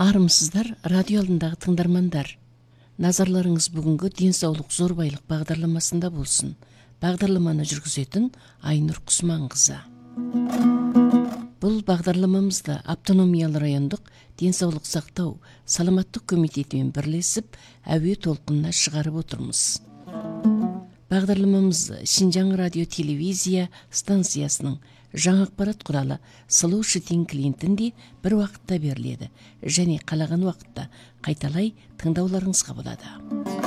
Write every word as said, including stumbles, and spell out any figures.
Армысыздар, радио алдындағы тыңдармандар. Назарларыңыз бүгінгі денсаулық зор байлық бағдарламасында болсын. Бағдарламаны жүргізетін Айнұр Құсманқызы. Бұл бағдарламамызда автономиялы райондық денсаулық сақтау саламаттық комитетімен бірлесіп әуе толқынына шығарып отырмыз. Бағдарламамыз Шинжаң радио телевизия станциясының жаңа ақпарат құралы Slow Shitting Clinton'де бір уақытта беріледі және қалаған уақытта қайталай тыңдауларыңызға болады.